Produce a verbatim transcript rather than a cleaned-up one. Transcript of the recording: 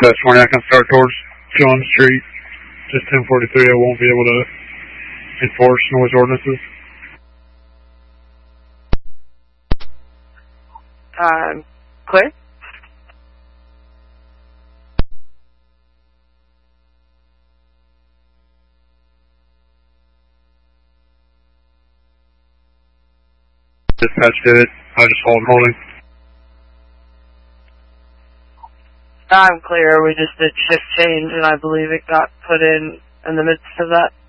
Dispatch twenty, I can start towards John Street. Just ten forty-three, I won't be able to enforce noise ordinances. Um, clear? Dispatch did it. I just hold holding. I'm clear. We just did shift change, and I believe it got put in in the midst of that.